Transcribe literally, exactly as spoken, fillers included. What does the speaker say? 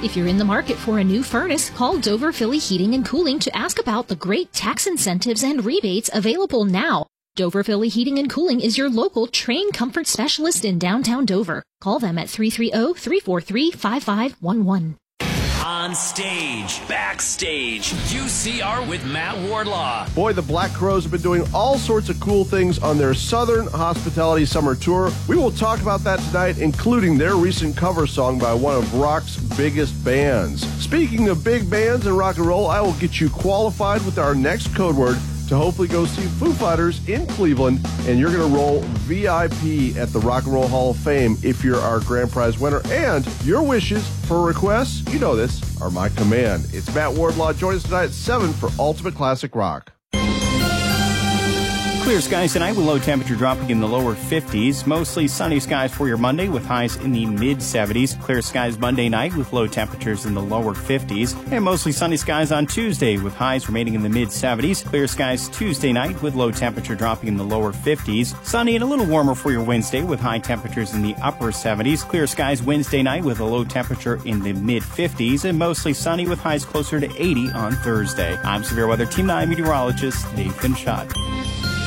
If you're in the market for a new furnace, call Dover Philly Heating and Cooling to ask about the great tax incentives and rebates available now. Dover Philly Heating and Cooling is your local trained comfort specialist in downtown Dover. Call them at three three zero, three four three, five five one one. On stage, backstage, U C R with Matt Wardlaw. Boy, the Black Crowes have been doing all sorts of cool things on their Southern Hospitality Summer Tour. We will talk about that tonight, including their recent cover song by one of rock's biggest bands. Speaking of big bands and rock and roll, I will get you qualified with our next code word to hopefully go see Foo Fighters in Cleveland, and you're going to roll V I P at the Rock and Roll Hall of Fame if you're our grand prize winner. And your wishes for requests, you know this, are my command. It's Matt Wardlaw. Join us tonight at seven for Ultimate Classic Rock. Clear skies tonight with low temperature dropping in the lower fifties. Mostly sunny skies for your Monday with highs in the mid seventies. Clear skies Monday night with low temperatures in the lower fifties. And mostly sunny skies on Tuesday with highs remaining in the mid seventies. Clear skies Tuesday night with low temperature dropping in the lower fifties. Sunny and a little warmer for your Wednesday with high temperatures in the upper seventies. Clear skies Wednesday night with a low temperature in the mid fifties. And mostly sunny with highs closer to eighty on Thursday. I'm Severe Weather Team nine meteorologist Nathan Schott.